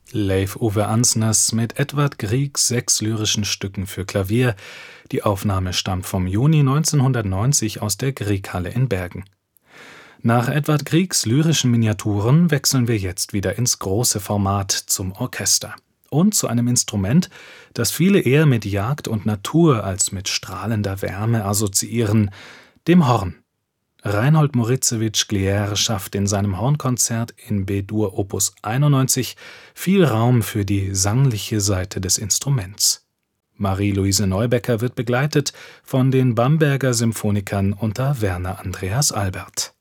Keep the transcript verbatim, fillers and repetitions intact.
Leif Ove Ansners mit Edvard Griegs sechs lyrischen Stücken für Klavier. Die Aufnahme stammt vom Juni neunzehnhundertneunzig aus der Grieghalle in Bergen. Nach Edvard Griegs lyrischen Miniaturen wechseln wir jetzt wieder ins große Format zum Orchester und zu einem Instrument, das viele eher mit Jagd und Natur als mit strahlender Wärme assoziieren, dem Horn. Reinhold Moritzewitsch Glier schafft in seinem Hornkonzert in B-Dur Opus einundneunzig viel Raum für die sangliche Seite des Instruments. Marie-Louise Neubecker wird begleitet von den Bamberger Symphonikern unter Werner Andreas Albert.